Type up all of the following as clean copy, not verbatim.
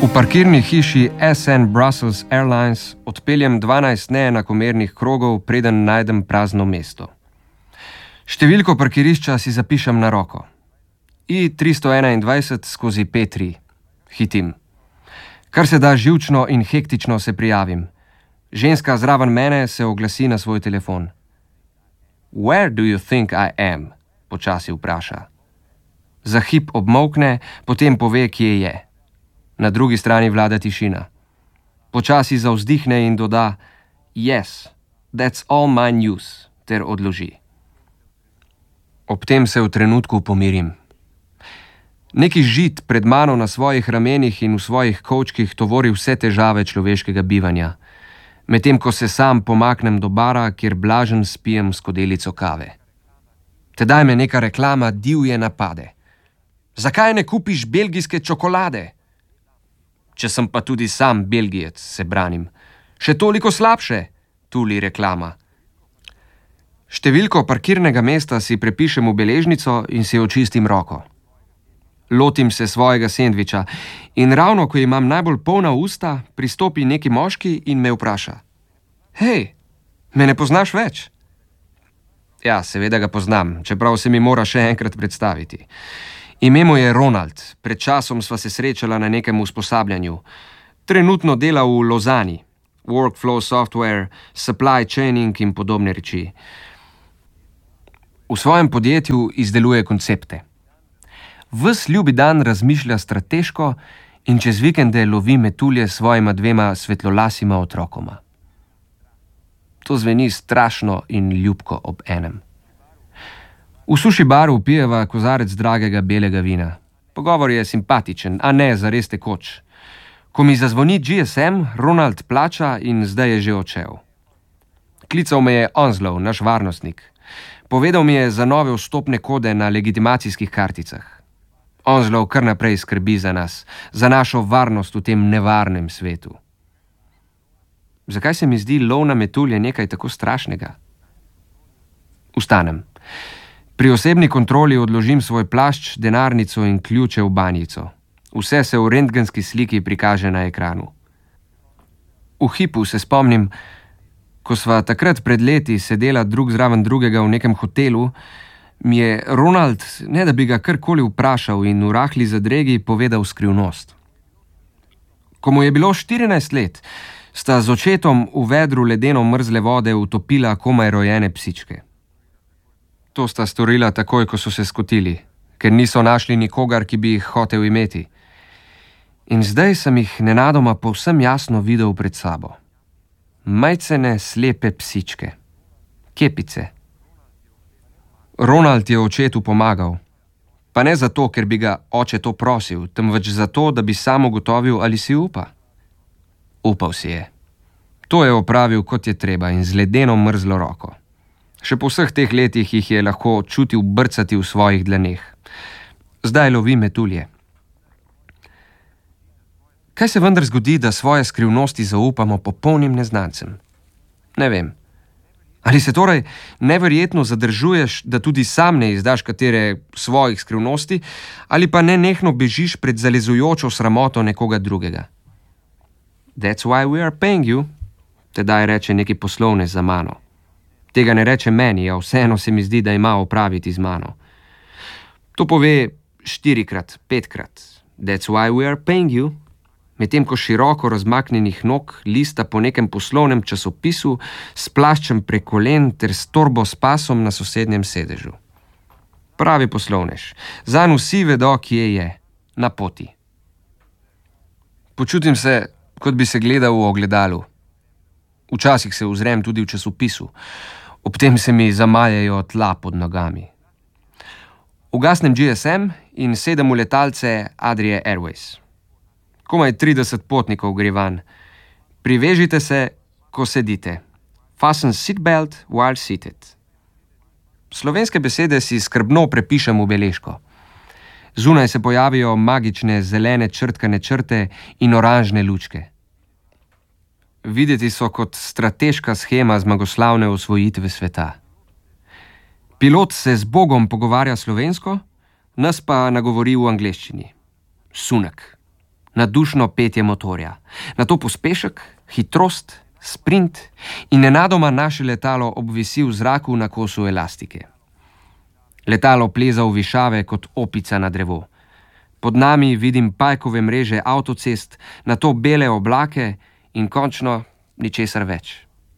V parkirni hiši SN Brussels Airlines odpeljem 12 neenakomernih krogov, preden najdem prazno mesto. Številko parkirišča si zapišem na roko. I-321/P3. Hitim. Kar se da živčno in hektično se prijavim. Ženska zraven mene se oglasi na svoj telefon. Where do you think I am? Počasi vpraša. Za hip obmolkne, potem pove, kje je. Na drugi strani vlada tišina. Počasi zavzdihne in doda Yes, that's all my news, ter odloži. Ob tem se v trenutku pomirim. Neki žid pred mano na svojih ramenih in v svojih kovčkih tovori vse težave človeškega bivanja, medtem ko se sam pomaknem do bara, kjer blažen spijem skodelico kave. Tedaj me neka reklama divje napade. Zakaj ne kupiš belgijske čokolade? Če sem pa tudi sam Belgijec, se branim. Še toliko slabše, tuli reklama. Številko parkirnega mesta si prepišem v beležnico in si očistim roko. Lotim se svojega sendviča in ravno, ko imam najbolj polna usta, pristopi neki moški in me vpraša. Hej, me ne poznaš več? Ja, seveda ga poznam, čeprav se mi mora še enkrat predstaviti. Ime mu je Ronald, pred časom sva se srečala na nekem usposabljanju. Trenutno dela v Lozani, workflow software, supply chaining in podobne reči. V svojem podjetju izdeluje koncepte. Ves ljubi dan razmišlja strateško in čez vikende lovi metulje s svojima 2 svetlolasima otrokoma. To zveni strašno in ljubko ob enem. V suši baru pijeva kozarec dragega belega vina. Pogovor je simpatičen, a ne zares tekoč. Ko mi zazvoni GSM, Ronald plača in zdaj je že odšel. Klical me je Onslow, naš varnostnik. Povedal mi je za nove vstopne kode na legitimacijskih karticah. Onslow kar naprej skrbi za nas, za našo varnost v tem nevarnem svetu. Zakaj se mi zdi lov na metulje nekaj tako strašnega? Vstanem. Pri osebni kontroli odložim svoj plašč, denarnico in ključe v banjico. Vse se v rentgenski sliki prikaže na ekranu. V hipu se spomnim, ko sva takrat pred leti sedela drug zraven drugega v nekem hotelu, mi je Ronald, ne da bi ga karkoli vprašal in v rahli zadregi povedal skrivnost. Ko mu je bilo 14 let, sta z očetom v vedru ledeno mrzle vode utopila komaj rojene psičke. To sta storila takoj, ko so se skotili, ker niso našli nikogar, ki bi jih hotel imeti. In zdaj sem jih nenadoma povsem jasno videl pred sabo. Majcene, slepe psičke. Kepice. Ronald je očetu pomagal. Pa ne zato, ker bi ga oče to prosil, temveč zato, da bi sam ugotovil, ali si upa. Upal si je. To je opravil, kot je treba, in z ledeno mrzlo roko. Še po vseh teh letih jih je lahko čutil brcati v svojih dlaneh. Zdaj lovi metulje. Kaj se vendar zgodi, da svoje skrivnosti zaupamo popolnim neznancem? Ne vem. Ali se torej neverjetno zadržuješ, da tudi sam ne izdaš katere svojih skrivnosti, ali pa nenehno bežiš pred zalezujočo sramoto nekoga drugega? That's why we are paying you, tedaj reče neki poslovnež za mano. Tega ne reče meni, a vseeno se mi zdi, da ima opraviti z mano. To pove 4-krat, 5-krat. That's why we are paying you. Medtem ko široko razmaknjenih nog lista po nekem poslovnem časopisu s plaščem prek kolen ter s torbo s pasom na sosednjem sedežu. Pravi poslovnež. Zanj vsi vedo, kje je. Na poti. Počutim se, kot bi se gledal v ogledalu. Včasih se ozrem tudi v časopisu. Ob tem se mi zamajajo tla pod nogami. Ugasnem GSM in sedem v letalce Adria Airways. Komaj 30 potnikov gre van. Privežite se, ko sedite. Fasten seatbelt while seated. Slovenske besede si skrbno prepišem v beležko. Zunaj se pojavijo magične zelene črtkane črte in oranžne lučke. Videti so kot strateška shema zmagoslavne osvojitve sveta. Pilot se z Bogom pogovarja slovensko, nas pa nagovori v angleščini. Sunek. nadušno petje motorja, nato pospešek, hitrost, sprint in nenadoma naše letalo obvisi v zraku na kosu elastike. Letalo pleza v višave kot opica na drevo. Pod nami vidim pajkove mreže avtocest, nato bele oblake in končno ničesar več.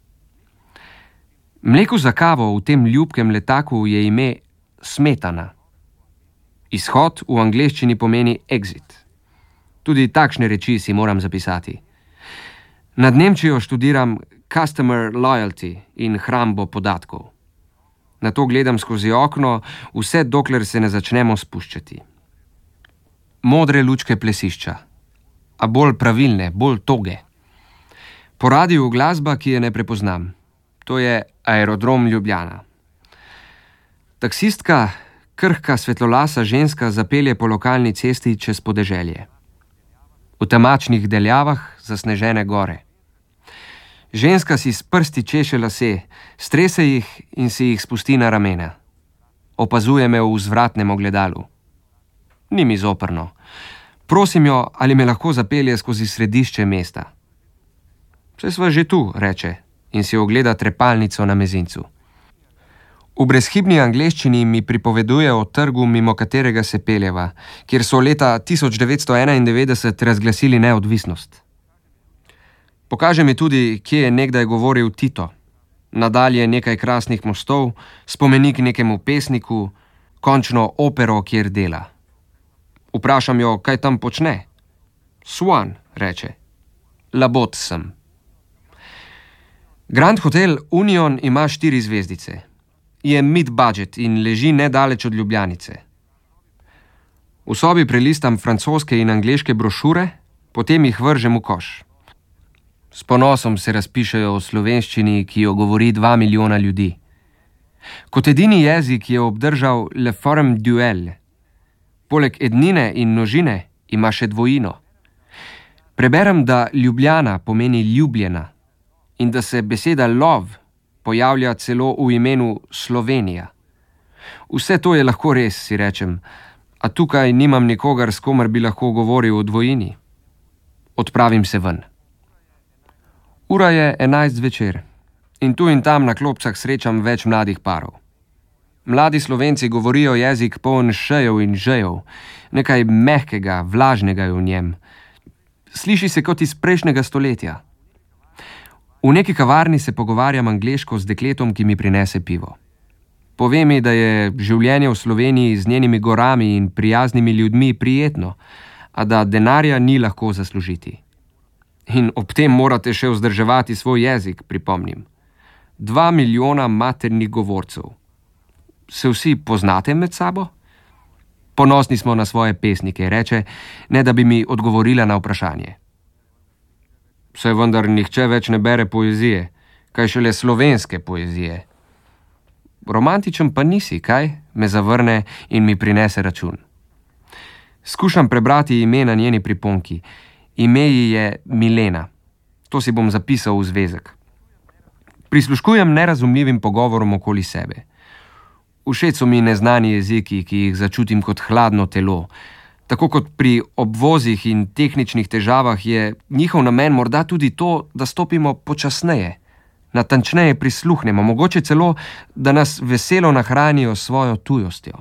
Mleku za kavo v tem ljubkem letaku je ime smetana. Izhod v angleščini pomeni exit. Tudi takšne reči si moram zapisati. Nad Nemčijo študiram customer loyalty in hrambo podatkov. Nato gledam skozi okno, vse dokler se ne začnemo spuščati. Modre lučke plesišča, a bolj pravilne, bolj toge. Po radiu glasba, ki je ne prepoznam. To je Aerodrom Ljubljana. Taksistka, krhka svetlolasa ženska, zapelje po lokalni cesti čez podeželje. V temačnih daljavah zasnežene gore. Ženska si s prsti češe lase, strese jih in si jih spusti na ramena. Opazuje me v vzvratnem ogledalu. Ni mi zoprno. Prosim jo, ali me lahko zapelje skozi središče mesta. Saj sva že tu, reče, in si ogleda trepalnico na mezincu. V brezhibni angleščini mi pripoveduje o trgu, mimo katerega se peljeva, kjer so leta 1991 razglasili neodvisnost. Pokaže mi tudi, kje je nekdaj govoril Tito. Nadalje nekaj krasnih mostov, spomenik nekemu pesniku, končno opero, kjer dela. Vprašam jo, kaj tam počne. Swan, reče. Labot sem. Grand Hotel Union ima 4 zvezdice. Je mid-budget in leži nedaleč od Ljubljanice. V sobi prelistam francoske in angleške brošure, potem jih vržem v koš. S ponosom se razpišejo o slovenščini, ki jo govori 2 milijona ljudi. Kot edini jezik je obdržal le forme duel. Poleg ednine in množine ima še dvojino. Preberem, da Ljubljana pomeni ljubljena in da se beseda love pojavlja celo v imenu Slovenija. Vse to je lahko res, si rečem, a tukaj nimam nikogar, s komer bi lahko govoril o dvojini. Odpravim se ven. Ura je 11 zvečer in tu in tam na klopcah srečam več mladih parov. Mladi Slovenci govorijo jezik poln šejev in žejev, nekaj mehkega, vlažnega je v njem. Sliši se kot iz prejšnjega stoletja. V neki kavarni se pogovarjam angleško z dekletom, ki mi prinese pivo. Pove mi, da je življenje v Sloveniji z njenimi gorami in prijaznimi ljudmi prijetno, a da denarja ni lahko zaslužiti. In ob tem morate še vzdrževati svoj jezik, pripomnim. 2 milijona maternih govorcev. Se vsi poznate med sabo? Ponosni smo na svoje pesnike, reče, ne da bi mi odgovorila na vprašanje. Saj vendar nihče več ne bere poezije, kaj šele slovenske poezije. Romantičen pa nisi, kaj? Me zavrne in mi prinese račun. Skušam prebrati ime na njeni priponki. Ime ji je Milena. To si bom zapisal v zvezek. Prisluškujem nerazumljivim pogovorom okoli sebe. Všeč so mi neznani jeziki, ki jih začutim kot hladno telo. Tako kot pri obvozih in tehničnih težavah je njihov namen morda tudi to, da stopimo počasneje, natančneje prisluhnemo, mogoče celo, da nas veselo nahranijo s svojo tujostjo.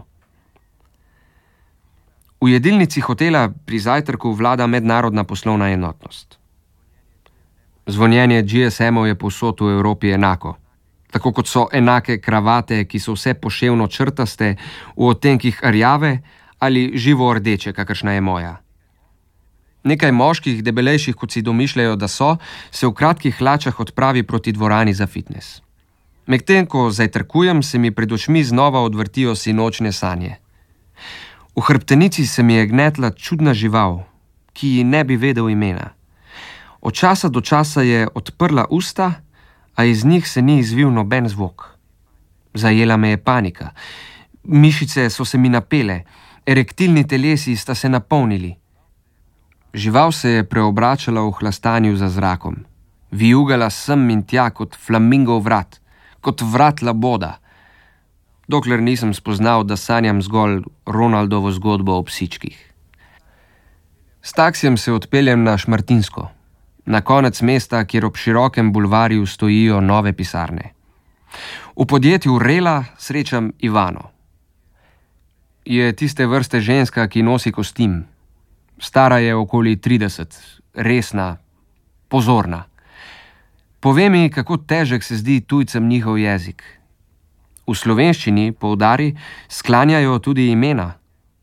V jedilnici hotela pri zajtrku vlada mednarodna poslovna enotnost. Zvonjenje GSM-ov je povsod v Evropi enako. Tako kot so enake kravate, ki so vse poševno črtaste, v odtenkih rjave ali živo rdeče, kakršna je moja. Nekaj moških, debelejših kot si domišljajo, da so, se v kratkih hlačah odpravi proti dvorani za fitness. Medtem ko zajtrkujem, se mi pred očmi znova odvrtijo sinočne sanje. V hrbtenici se mi je gnetla čudna žival, ki ji ne bi vedel imena. Od časa do časa je odprla usta, a iz njih se ni izvil noben zvok. Zajela me je panika. Mišice so se mi napele, erektilni telesi sta se napolnili. Žival se je preobračala v hlastanju za zrakom. Vijugala sem in tja kot flamingov vrat, kot vrat laboda. Dokler nisem spoznal, da sanjam zgolj Ronaldovo zgodbo o psičkih. taksijem se odpeljem na Šmartinsko, na konec mesta, kjer ob širokem bulvarju stojijo nove pisarne. V podjetju Rela srečam Ivano. Je tiste vrste ženska, ki nosi kostim. Stara je okoli 30, resna, pozorna. Pove mi, kako težek se zdi tujcem njihov jezik. V slovenščini, poudari, sklanjajo tudi imena.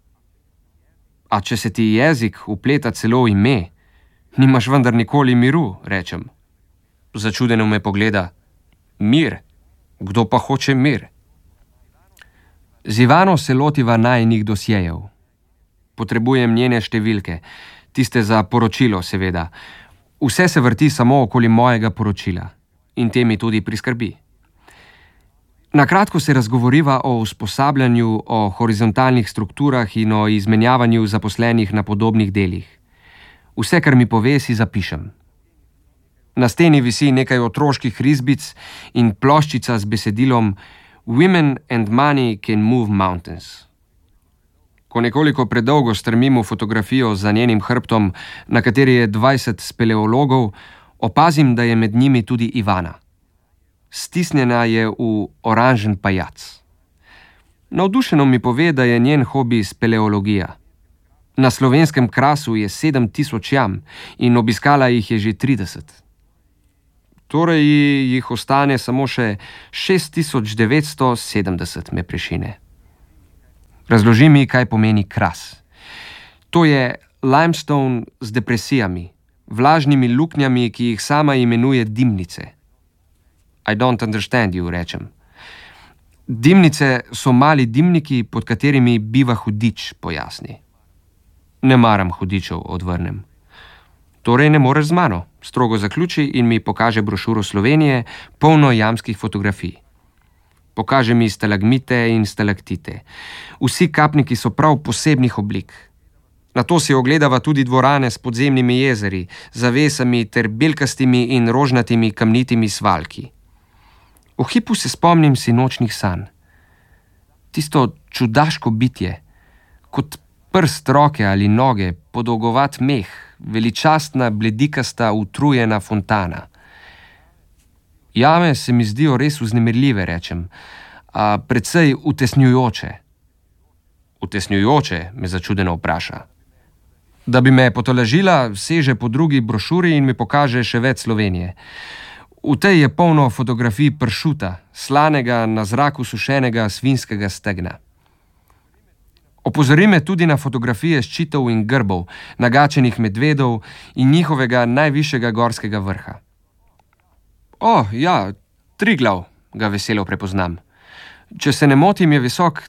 A če se ti jezik vpleta celo v ime, nimaš vendar nikoli miru, rečem. Začudeno me pogleda. Mir? Kdo pa hoče mir? Z Ivano se lotiva najinih dosjejev. Potrebujem njene številke, tiste za poročilo, seveda. Vse se vrti samo okoli mojega poročila in te mi tudi priskrbi. Nakratko se razgovoriva o usposabljanju, o horizontalnih strukturah in o izmenjavanju zaposlenih na podobnih delih. Vse, kar mi pove, si zapišem. Na steni visi nekaj otroških risbic in ploščica z besedilom Women and money can move mountains. Ko nekoliko predolgo strmim v fotografijo za njenim hrbtom, na kateri je 20 speleologov, opazim, da je med njimi tudi Ivana. Stisnjena je v oranžen pajac. Navdušeno mi pove, da je njen hobi speleologija. Na slovenskem Krasu je 7000 jam in obiskala jih je že 30. Torej jih ostane samo še 6970, me prešine. Razloži mi, kaj pomeni Kras. To je limestone z depresijami, vlažnimi luknjami, ki jih sama imenuje dimnice. I don't understand you, rečem. Dimnice so mali dimniki, pod katerimi biva hudič, pojasni. Ne maram hudičev, odvrnem. Torej ne moreš z mano, strogo zaključi in mi pokaže brošuro Slovenije, polno jamskih fotografij. Pokaže mi stalagmite in stalaktite. Vsi kapniki so prav posebnih oblik. Nato si ogledava tudi dvorane s podzemnimi jezeri, zavesami ter belkastimi in rožnatimi kamnitimi svalki. V hipu se spomnim sinočnih sanj. Tisto čudaško bitje, kot prst roke ali noge, podolgovat meh, veličastna, bledikasta, utrujena fontana. Jame se mi zdijo res vznemirljive, rečem, a precej utesnjujoče. Utesnjujoče, me začudeno vpraša. Da bi me potolažila, seže po drugi brošuri in mi pokaže še več Slovenije. V tej je polno fotografij pršuta, slanega, na zraku sušenega svinjskega stegna. Opozori me tudi na fotografije ščitov in grbov, nagačenih medvedov in njihovega najvišjega gorskega vrha. O, ja, Triglav, ga veselo prepoznam. Če se ne motim, je visok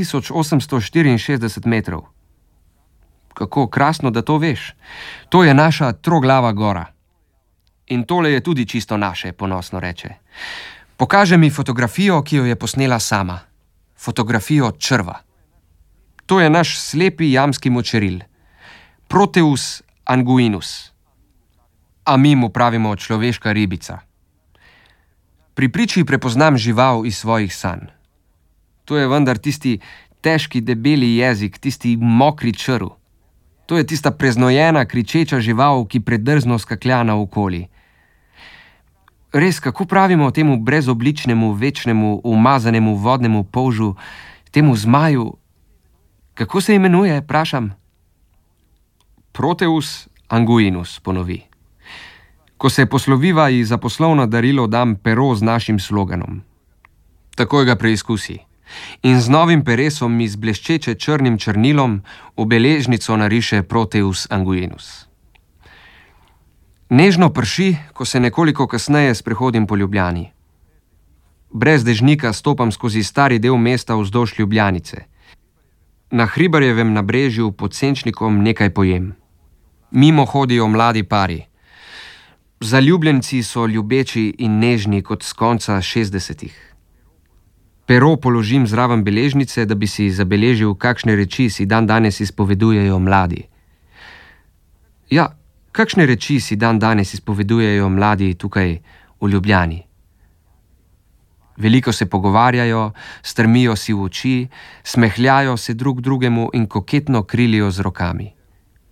2864 metrov. Kako krasno, da to veš. To je naša Troglava gora. In tole je tudi čisto naše, ponosno reče. Pokaže mi fotografijo, ki jo je posnela sama. Fotografijo črva. To je naš slepi jamski močeril. Proteus anguinus. A mi mu pravimo človeška ribica. Pri priči prepoznam žival iz svojih sanj. To je vendar tisti težki, debeli jezik, tisti mokri črv. To je tista preznojena, kričeča žival, ki predrzno skaklja naokoli. Res, kako pravimo temu brezobličnemu, večnemu, umazanemu vodnemu polžu, temu zmaju? Kako se imenuje, vprašam? Proteus anguinus, ponovi. Ko se posloviva, ji za poslovno darilo dam pero z našim sloganom. Takoj ga preizkusi. In z novim peresom mi z bleščeče črnim črnilom v beležnico nariše Proteus anguinus. Nežno prši, ko se nekoliko kasneje sprehodim po Ljubljani. Brez dežnika stopam skozi stari del mesta vzdolž Ljubljanice. Na Hribarjevem nabrežju pod senčnikom nekaj pojem. Mimo hodijo mladi pari. Zaljubljenci so ljubeči in nežni kot s konca 60-ih. Pero položim zraven beležnice, da bi si zabeležil, kakšne reči si dandanes izpovedujejo mladi. Ja, kakšne reči si dandanes izpovedujejo mladi tukaj v Ljubljani? Veliko se pogovarjajo, strmijo si v oči, smehljajo se drug drugemu in koketno krilijo z rokami.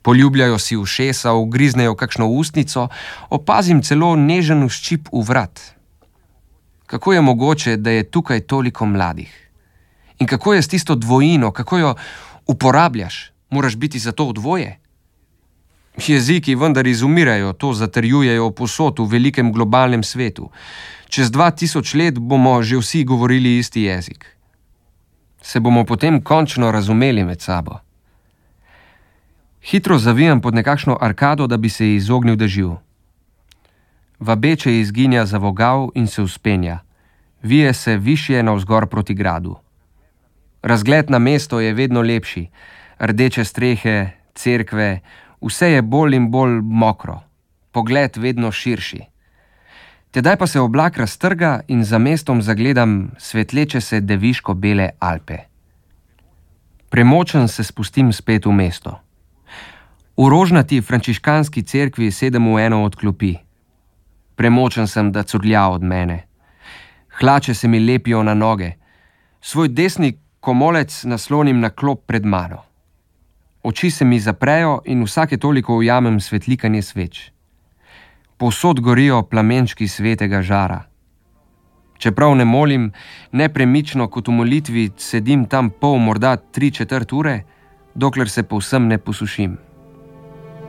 Poljubljajo si ušesa, ugriznejo kakšno ustnico, opazim celo nežen ščip v vrat. Kako je mogoče, da je tukaj toliko mladih? In kako je s tisto dvojino, kako jo uporabljaš? Moraš biti za to dvoje? Jeziki vendar izumirajo, to zatrjujejo povsod v velikem globalnem svetu. Čez 2000 let bomo že vsi govorili isti jezik. Se bomo potem končno razumeli med sabo. Hitro zavijam pod nekakšno arkado, da bi se izognil dežju. Vabeče izginja za vogal in se vzpenja. Vije se višje navzgor proti gradu. Razgled na mesto je vedno lepši. Rdeče strehe, cerkve, vse je bolj in bolj mokro. Pogled vedno širši. Tedaj pa se oblak raztrga in za mestom zagledam svetleče se deviško-bele Alpe. Premočen se spustim spet v mesto. V rožnati frančiškanski cerkvi sedem v eno od klopi. Premočen sem, da curlja od mene. Hlače se mi lepijo na noge. Svoj desni komolec naslonim na klop pred mano. Oči se mi zaprejo in vsake toliko ujamem svetlikanje sveč. Povsod gorijo plamenčki svetega žara. Čeprav ne molim, nepremično kot v molitvi sedim tam pol, morda 3/4 ure, dokler se povsem ne posušim.